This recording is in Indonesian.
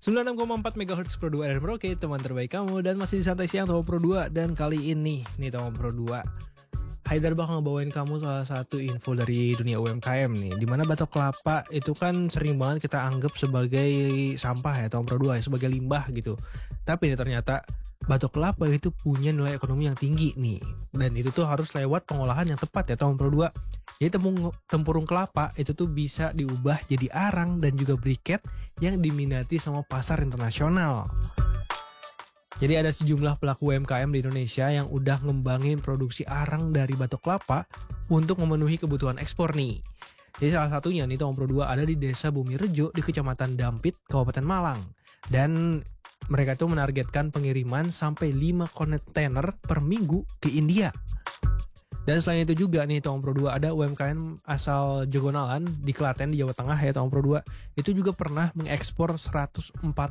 96,4 MHz Pro 2 dan Merauke, teman terbaik kamu. Dan masih di Santai Siang Tomo Pro 2. Dan kali ini nih Tomo Pro 2, Haidar bakal ngebawain kamu salah satu info dari dunia UMKM nih, dimana batok kelapa itu kan sering banget kita anggap sebagai sampah ya Tomo Pro 2 ya, sebagai limbah gitu. Tapi nih ternyata batok kelapa itu punya nilai ekonomi yang tinggi nih. Dan itu tuh harus lewat pengolahan yang tepat ya Tomo Pro 2. Jadi tempurung kelapa itu tuh bisa diubah jadi arang dan juga briket yang diminati sama pasar internasional. Jadi ada sejumlah pelaku UMKM di Indonesia yang udah ngembangin produksi arang dari batok kelapa untuk memenuhi kebutuhan ekspor nih. Jadi salah satunya nih Tomo Pro 2 ada di Desa Bumirejo di Kecamatan Dampit, Kabupaten Malang. Dan mereka tuh menargetkan pengiriman sampai 5 kontainer per minggu ke India. Dan selain itu juga nih Tomo Pro 2 ada UMKM asal Jogonalan di Klaten di Jawa Tengah ya Tomo Pro 2. Itu juga pernah mengekspor 140